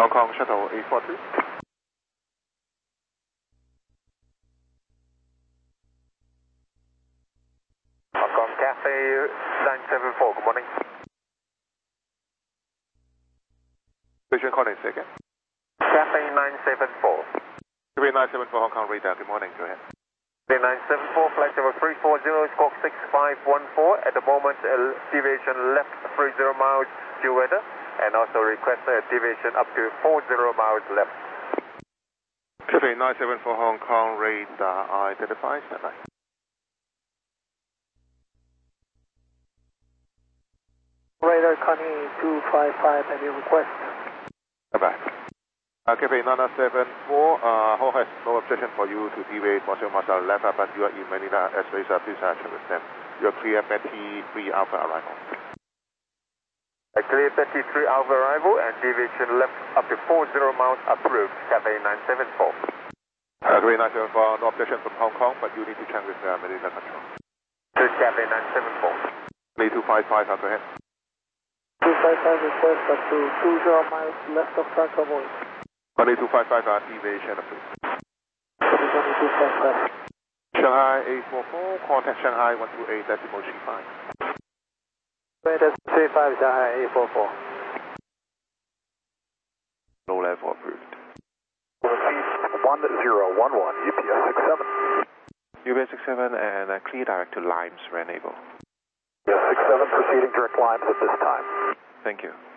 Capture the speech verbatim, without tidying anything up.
Hong Kong Shuttle eight four two. Hong Kong Cafe nine seven four, good morning. Station calling second. Cafe nine seven four. Cafe nine seven four Hong Kong radar, good morning, go ahead. Cafe nine seven four, flight level three four zero, squawk six five one four. At the moment, uh, deviation left three zero miles due weather, and also request a deviation up to four zero miles left. Cafe nine seven four Hong Kong radar, identify, stand by. Radar Connie two five five, have your request. Bye-bye. Uh, Cafe nine seven four, uh, Ho has no objection for you to deviate for zero miles left, but you are in Manila airspace, uh, please uh, check with them. You are clear Betty three Alpha arrival. A clear Betty three Alpha arrival and deviation left up to four zero miles approved, Cafe nine seven four. Uh, Cafe nine seven four, no objection from Hong Kong, but you need to check with uh, Manila control. This is Cafe nine seven four. two five five, uh, go ahead. two five five request up to two zero miles left of Franco Voice. two five five, uh, deviation approved. two five five. Shanghai eight four four, contact Shanghai one two eight decimal three five. Radar three five Shanghai eight four four. Low level approved. one zero one one, U P S six seven. U P S six seven and uh, clear direct to Limes, Renable. U P S six seven proceeding direct Limes at this time. Thank you.